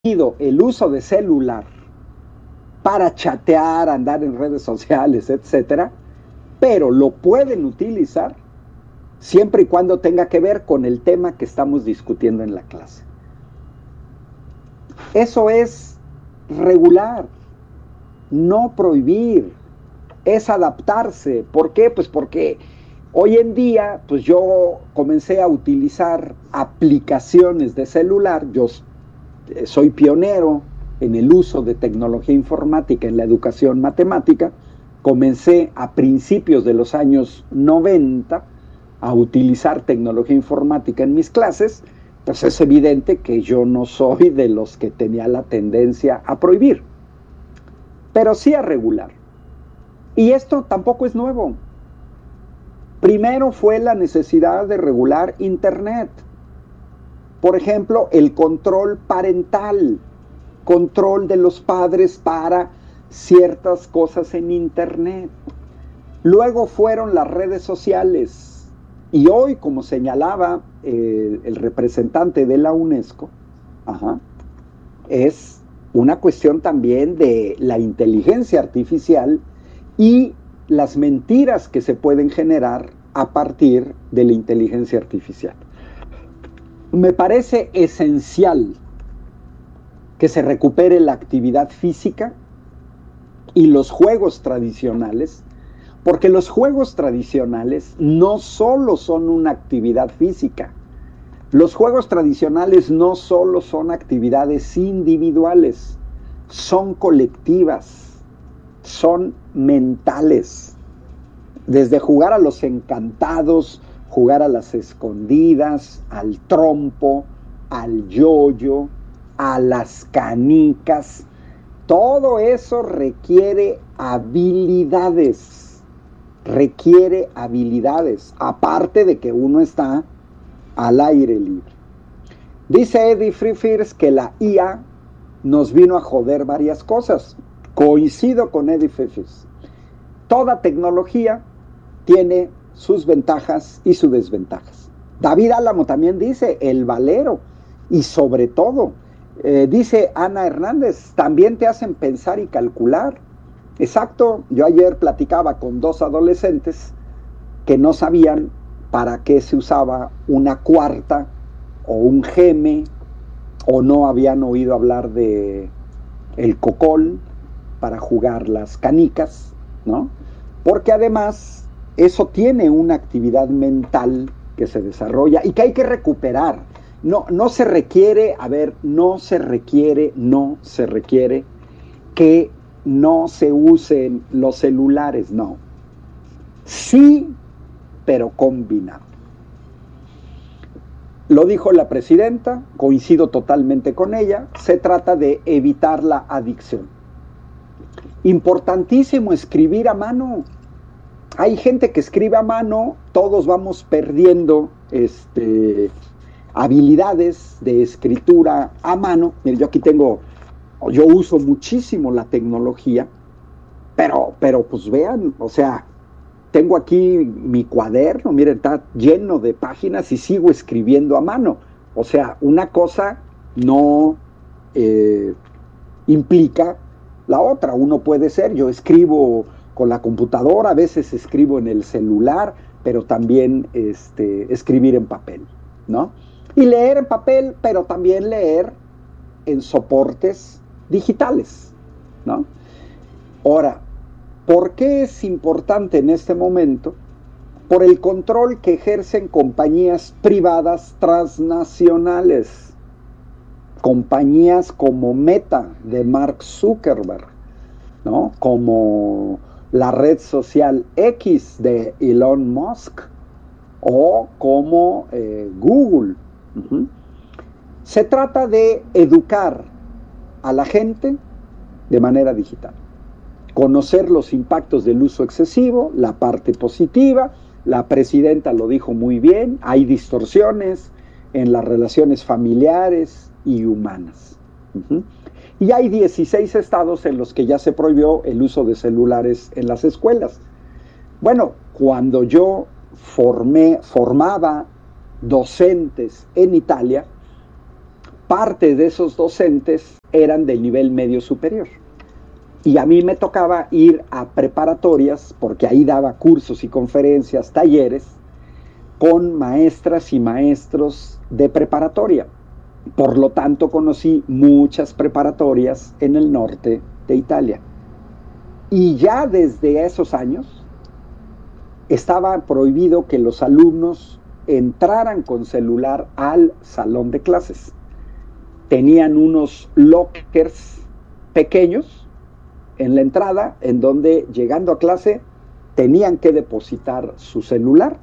el uso de celular para chatear, andar en redes sociales, etcétera, pero lo pueden utilizar siempre y cuando tenga que ver con el tema que estamos discutiendo en la clase. Eso es regular, no prohibir, es adaptarse. ¿Por qué? Pues porque hoy en día, pues yo comencé a utilizar aplicaciones de celular. Yo soy pionero en el uso de tecnología informática en la educación matemática. Comencé a principios de los años 90 a utilizar tecnología informática en mis clases. Pues es evidente que yo no soy de los que tenía la tendencia a prohibir, pero sí a regular. Y esto tampoco es nuevo. Primero fue la necesidad de regular Internet. Por ejemplo, el control parental, control de los padres para ciertas cosas en Internet. Luego fueron las redes sociales. Y hoy, como señalaba el representante de la UNESCO, es una cuestión también de la inteligencia artificial y las mentiras que se pueden generar a partir de la inteligencia artificial. Me parece esencial que se recupere la actividad física y los juegos tradicionales, porque los juegos tradicionales no solo son una actividad física. Los juegos tradicionales no solo son actividades individuales, son colectivas, son mentales. Desde jugar a los encantados, jugar a las escondidas, al trompo, al yoyo, a las canicas, todo eso requiere habilidades. Aparte de que uno está al aire libre. Dice Eddie Freefirst que la IA nos vino a joder varias cosas. Coincido con Eddie Freefirst. Toda tecnología tiene sus ventajas y sus desventajas. David Álamo también dice el valero, y sobre todo, dice Ana Hernández, también te hacen pensar y calcular. Exacto, yo ayer platicaba con dos adolescentes que no sabían para qué se usaba una cuarta o un geme, o no habían oído hablar de el cocol para jugar las canicas, ¿no? Porque además eso tiene una actividad mental que se desarrolla y que hay que recuperar. No se requiere que no se usen los celulares, no. Sí, pero combinado. Lo dijo la presidenta, coincido totalmente con ella, se trata de evitar la adicción. Importantísimo escribir a mano. Hay gente que escribe a mano, todos vamos perdiendo habilidades de escritura a mano. Mire, yo uso muchísimo la tecnología, pero pues vean, o sea, tengo aquí mi cuaderno, miren, está lleno de páginas y sigo escribiendo a mano. O sea, una cosa no implica la otra. Uno puede ser, yo escribo con la computadora, a veces escribo en el celular, pero también escribir en papel, ¿no? Y leer en papel, pero también leer en soportes digitales, ¿no? Ahora, ¿por qué es importante en este momento? Por el control que ejercen compañías privadas transnacionales, compañías como Meta de Mark Zuckerberg, ¿no? Como la red social X de Elon Musk o como Google. Se trata de educar a la gente de manera digital, conocer los impactos del uso excesivo, la parte positiva. La presidenta lo dijo muy bien, hay distorsiones en las relaciones familiares y humanas. Y hay 16 estados en los que ya se prohibió el uso de celulares en las escuelas. Bueno, cuando yo formaba docentes en Italia, parte de esos docentes eran del nivel medio superior. Y a mí me tocaba ir a preparatorias, porque ahí daba cursos y conferencias, talleres, con maestras y maestros de preparatoria. Por lo tanto, conocí muchas preparatorias en el norte de Italia. Y ya desde esos años estaba prohibido que los alumnos entraran con celular al salón de clases. Tenían unos lockers pequeños en la entrada, en donde llegando a clase tenían que depositar su celular.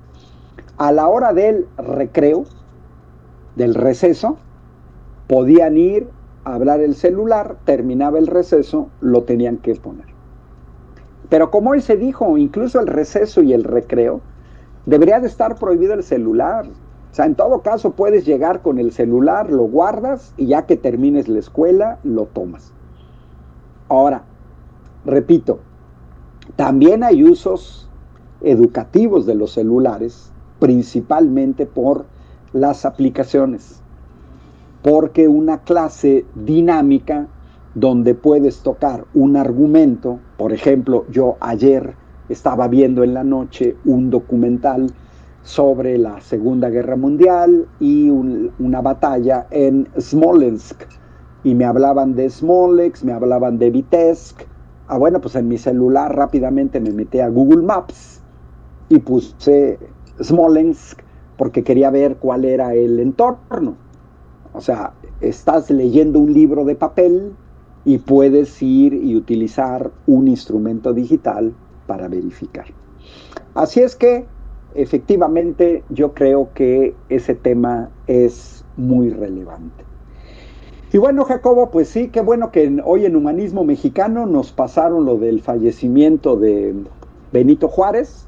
A la hora del recreo, del receso, podían ir a hablar el celular, terminaba el receso, lo tenían que poner. Pero como hoy se dijo, incluso el receso y el recreo, debería de estar prohibido el celular. O sea, en todo caso puedes llegar con el celular, lo guardas y ya que termines la escuela, lo tomas. Ahora, repito, también hay usos educativos de los celulares, principalmente por las aplicaciones, porque una clase dinámica donde puedes tocar un argumento, por ejemplo, yo ayer estaba viendo en la noche un documental sobre la Segunda Guerra Mundial y una batalla en Smolensk, y me hablaban de Smolensk, me hablaban de Vitebsk. Bueno, pues en mi celular rápidamente me metí a Google Maps y puse Smolensk porque quería ver cuál era el entorno. O sea, estás leyendo un libro de papel y puedes ir y utilizar un instrumento digital para verificar. Así es que, efectivamente, yo creo que ese tema es muy relevante. Y bueno, Jacobo, pues sí, qué bueno que hoy en Humanismo Mexicano nos pasaron lo del fallecimiento de Benito Juárez.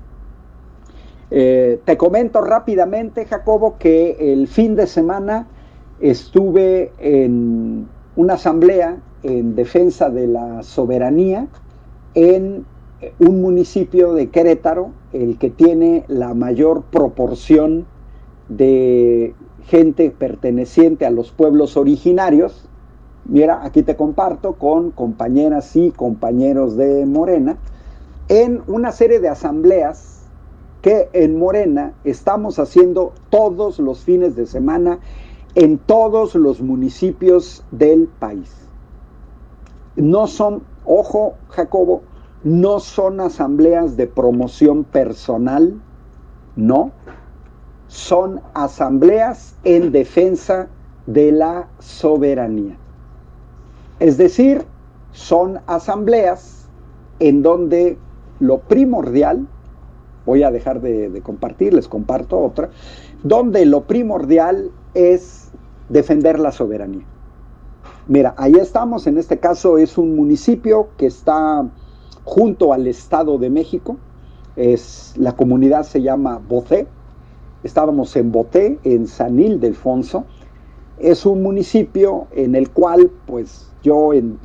Te comento rápidamente, Jacobo, que el fin de semana estuve en una asamblea en defensa de la soberanía en un municipio de Querétaro, el que tiene la mayor proporción de gente perteneciente a los pueblos originarios. Mira, aquí te comparto con compañeras y compañeros de Morena, en una serie de asambleas que en Morena estamos haciendo todos los fines de semana en todos los municipios del país. No son, ojo, Jacobo, no son asambleas de promoción personal, no, son asambleas en defensa de la soberanía. Es decir, son asambleas en donde lo primordial, voy a dejar de compartir, les comparto otra, donde lo primordial es defender la soberanía. Mira, ahí estamos, en este caso es un municipio que está junto al Estado de México, la comunidad se llama Boté. Estábamos en Boté, en San Ildefonso. Es un municipio en el cual, pues, yo en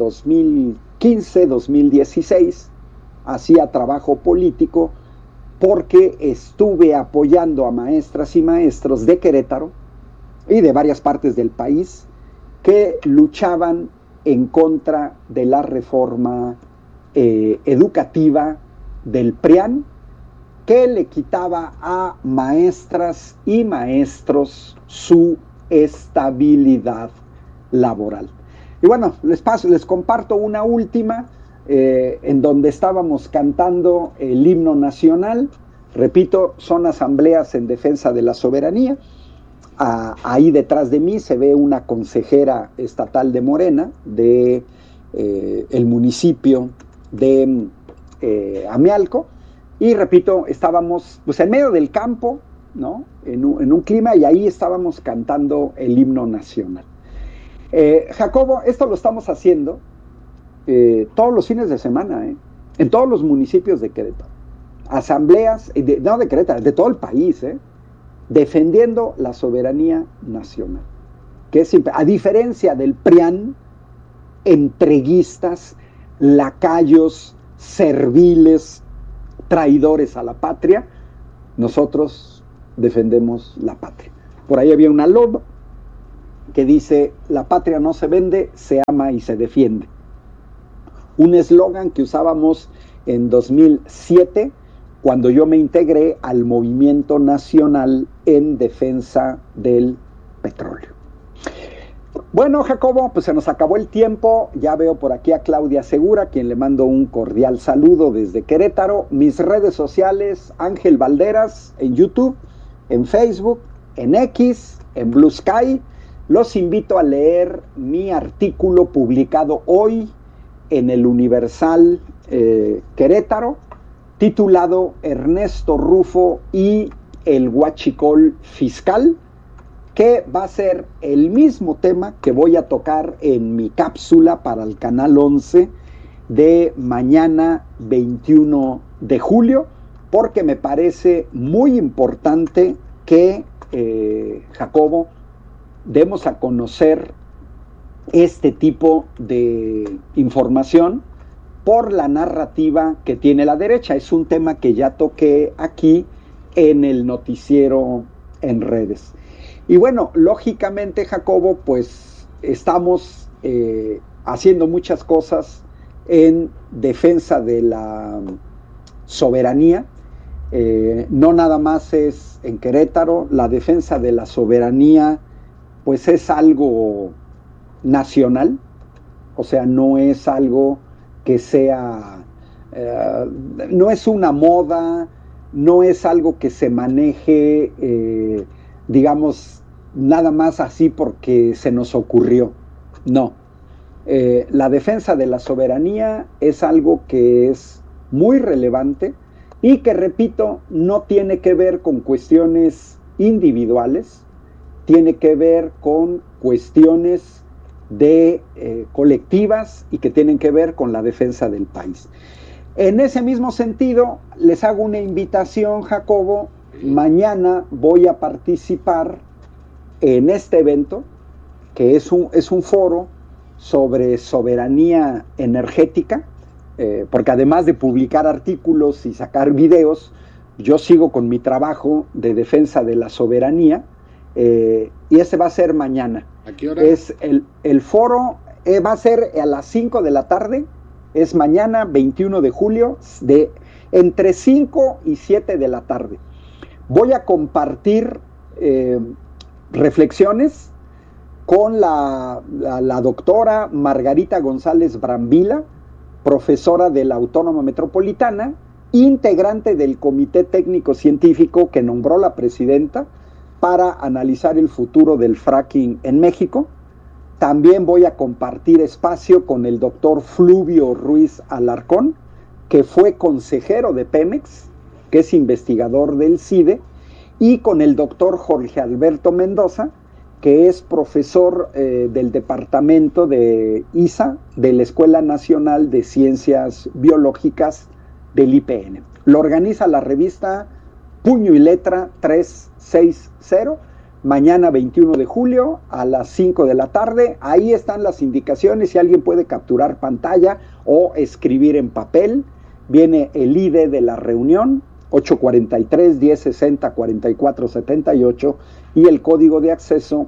2015, 2016, hacía trabajo político porque estuve apoyando a maestras y maestros de Querétaro y de varias partes del país que luchaban en contra de la reforma educativa del PRIAN, que le quitaba a maestras y maestros su estabilidad laboral. Y bueno, les comparto una última, en donde estábamos cantando el himno nacional. Repito, son asambleas en defensa de la soberanía. Ahí detrás de mí se ve una consejera estatal de Morena, de el municipio de Amialco. Y repito, estábamos pues en medio del campo, ¿no? En un clima, y ahí estábamos cantando el himno nacional. Jacobo, esto lo estamos haciendo todos los fines de semana, en todos los municipios de Querétaro. Asambleas, no de Querétaro, de todo el país, defendiendo la soberanía nacional. Que es, a diferencia del PRIAN, entreguistas, lacayos, serviles, traidores a la patria, nosotros defendemos la patria. Por ahí había una loba que dice: la patria no se vende, se ama y se defiende. Un eslogan que usábamos en 2007, cuando yo me integré al Movimiento Nacional en Defensa del Petróleo. Bueno, Jacobo, pues se nos acabó el tiempo. Ya veo por aquí a Claudia Segura, quien le mando un cordial saludo desde Querétaro. Mis redes sociales: Ángel Valderas, en YouTube, en Facebook, en X, en Blue Sky. Los invito a leer mi artículo publicado hoy en el Universal Querétaro, titulado Ernesto Rufo y el huachicol fiscal, que va a ser el mismo tema que voy a tocar en mi cápsula para el Canal 11 de mañana 21 de julio, porque me parece muy importante que, Jacobo, demos a conocer este tipo de información por la narrativa que tiene la derecha. Es un tema que ya toqué aquí en el noticiero en redes. Y bueno, lógicamente, Jacobo, pues estamos haciendo muchas cosas en defensa de la soberanía. No nada más es en Querétaro. La defensa de la soberanía pues es algo nacional, o sea, no es algo que sea, no es una moda, no es algo que se maneje, digamos, nada más así porque se nos ocurrió. No. La defensa de la soberanía es algo que es muy relevante y que, repito, no tiene que ver con cuestiones individuales, tiene que ver con cuestiones de colectivas y que tienen que ver con la defensa del país. En ese mismo sentido, les hago una invitación, Jacobo. Mañana voy a participar en este evento, que es un foro sobre soberanía energética, porque además de publicar artículos y sacar videos, yo sigo con mi trabajo de defensa de la soberanía, y ese va a ser mañana. ¿A qué hora? Es el foro, va a ser a las 5 de la tarde, es mañana 21 de julio, entre 5 y 7 de la tarde. Voy a compartir reflexiones con la doctora Margarita González Brambila, profesora de la Autónoma Metropolitana, integrante del Comité Técnico Científico que nombró la presidenta para analizar el futuro del fracking en México. También voy a compartir espacio con el doctor Fluvio Ruiz Alarcón, que fue consejero de Pemex, que es investigador del CIDE, y con el doctor Jorge Alberto Mendoza, que es profesor del departamento de ISA, de la Escuela Nacional de Ciencias Biológicas del IPN. Lo organiza la revista Puño y Letra 360, mañana 21 de julio a las 5 de la tarde. Ahí están las indicaciones, si alguien puede capturar pantalla o escribir en papel. Viene el ID de la reunión, 843-1060-4478, y el código de acceso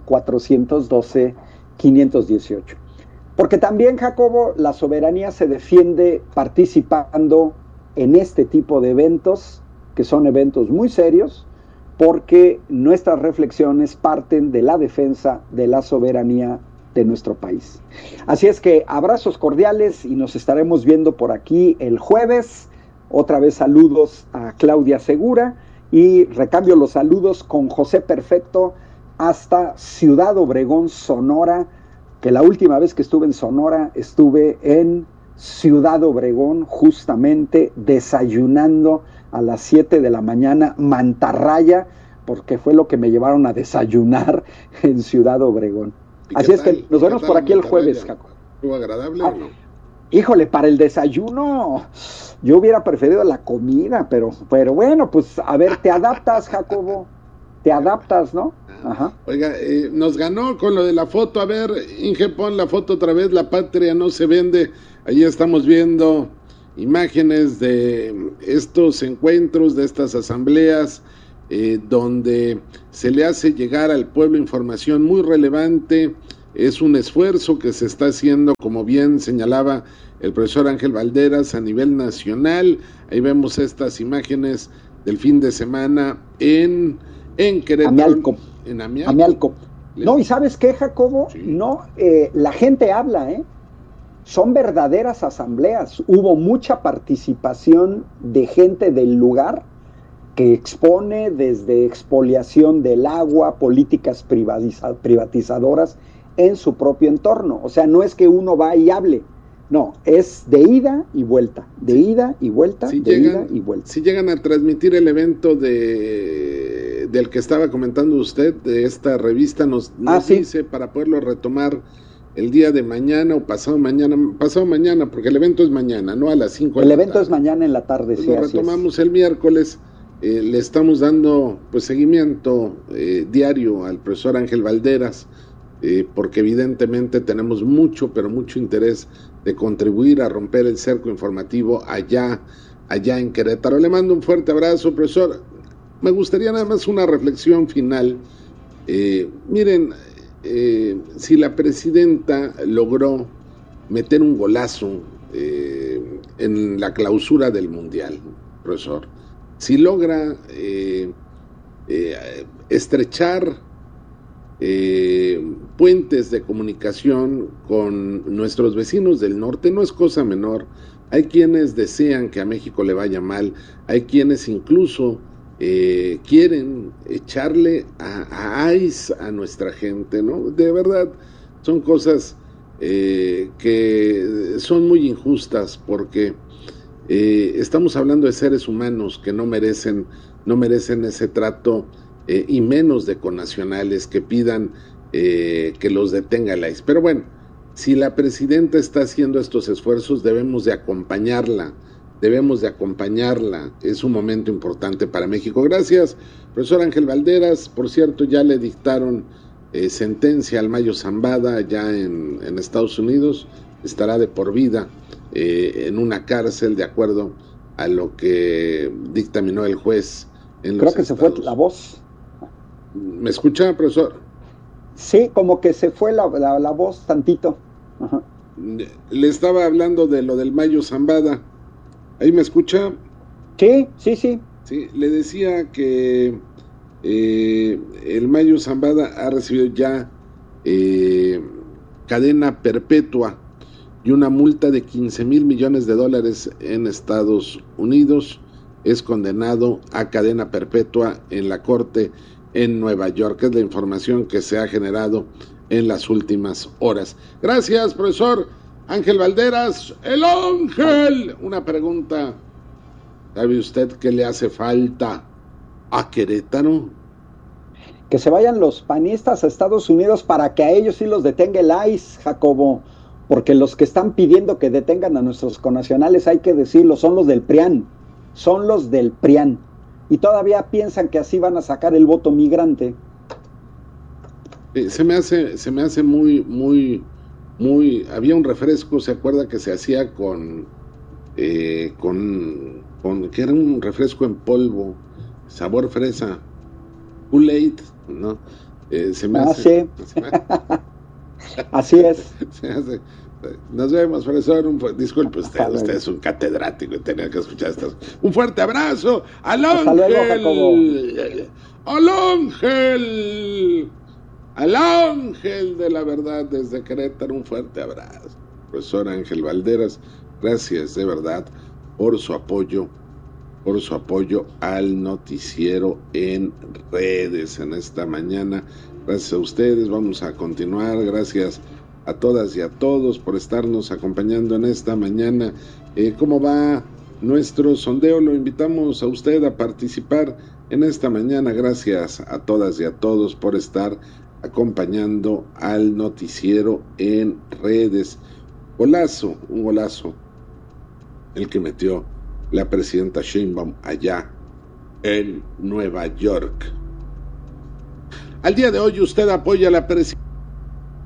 412-518. Porque también, Jacobo, la soberanía se defiende participando en este tipo de eventos, que son eventos muy serios, porque nuestras reflexiones parten de la defensa de la soberanía de nuestro país. Así es que abrazos cordiales y nos estaremos viendo por aquí el jueves. Otra vez saludos a Claudia Segura y recambio los saludos con José Perfecto hasta Ciudad Obregón, Sonora, que la última vez que estuve en Sonora estuve en Ciudad Obregón, justamente desayunando a las 7 de la mañana, mantarraya, porque fue lo que me llevaron a desayunar en Ciudad Obregón. Así es que nos vemos por aquí el jueves, Jacob. ¿Estuvo agradable o no? Híjole, para el desayuno yo hubiera preferido la comida, pero bueno, pues a ver, te adaptas, Jacobo, te adaptas, ¿no? Ajá. Oiga, nos ganó con lo de la foto. A ver, Inge, pon la foto otra vez. La patria no se vende. Ahí estamos viendo imágenes de estos encuentros, de estas asambleas donde se le hace llegar al pueblo información muy relevante. Es un esfuerzo que se está haciendo, como bien señalaba el profesor Ángel Valderas, a nivel nacional. Ahí vemos estas imágenes del fin de semana en Querétaro. Amialco. En Amialco. Amialco. No, ¿y sabes qué, Jacobo? Sí. No, la gente habla, son verdaderas asambleas. Hubo mucha participación de gente del lugar que expone desde expoliación del agua, políticas privatizadoras en su propio entorno. O sea, no es que uno va y hable, no, es de ida y vuelta, de ida y vuelta, ida y vuelta. Si llegan a transmitir el evento del que estaba comentando usted, de esta revista, nos dice para poderlo retomar el día de mañana o pasado mañana, porque el evento es mañana, no a las 5 de la tarde. El evento es mañana en la tarde, pues sí. Lo retomamos el miércoles, le estamos dando pues seguimiento diario al profesor Ángel Valderas, porque evidentemente tenemos mucho, pero mucho interés de contribuir a romper el cerco informativo allá en Querétaro. Le mando un fuerte abrazo, profesor. Me gustaría nada más una reflexión final. Miren, si la presidenta logró meter un golazo en la clausura del Mundial, profesor, si logra estrechar puentes de comunicación con nuestros vecinos del norte, no es cosa menor. Hay quienes desean que a México le vaya mal, hay quienes incluso quieren echarle a ICE a nuestra gente, ¿no? De verdad, son cosas que son muy injustas, porque estamos hablando de seres humanos que no merecen ese trato, y menos de connacionales que pidan que los detenga el ICE. Pero bueno, si la presidenta está haciendo estos esfuerzos, debemos de acompañarla, es un momento importante para México. Gracias, profesor Ángel Valderas. Por cierto, ya le dictaron sentencia al Mayo Zambada allá en Estados Unidos, estará de por vida en una cárcel, de acuerdo a lo que dictaminó el juez en Creo que se fue la voz. ¿Me escucha, profesor? Sí, como que se fue la voz tantito. Ajá. Le estaba hablando de lo del Mayo Zambada. ¿Ahí me escucha? Sí. Sí, le decía que el Mayo Zambada ha recibido ya cadena perpetua y una multa de $15,000 millones en Estados Unidos. Es condenado a cadena perpetua en la corte en Nueva York. Es la información que se ha generado en las últimas horas. Gracias, profesor Ángel Valderas, el Ángel. Una pregunta: ¿sabe usted qué le hace falta a Querétaro? Que se vayan los panistas a Estados Unidos para que a ellos sí los detenga el ICE, Jacobo, porque los que están pidiendo que detengan a nuestros connacionales, hay que decirlo, son los del PRIAN, y todavía piensan que así van a sacar el voto migrante. Se me hace muy, había un refresco, ¿se acuerda que se hacía con que era un refresco en polvo, sabor fresa, Kool-Aid, ¿no? Se me hace. Sí. Así es. Se hace. Nos vemos, profesor. Disculpe usted es un catedrático y tenía que escuchar esto. Un fuerte abrazo al Ángel. Hasta luego, Jacobo. Al Ángel de la verdad desde Querétaro. Un fuerte abrazo, profesor Ángel Valderas. Gracias de verdad por su apoyo al noticiero en redes en esta mañana. Gracias a ustedes. Vamos a continuar. Gracias a todas y a todos por estarnos acompañando en esta mañana. ¿Cómo va nuestro sondeo? Lo invitamos a usted a participar en esta mañana. Gracias a todas y a todos por estar acompañando al noticiero en redes. Un golazo el que metió la presidenta Sheinbaum allá en Nueva York. Al día de hoy usted apoya a la presidencia.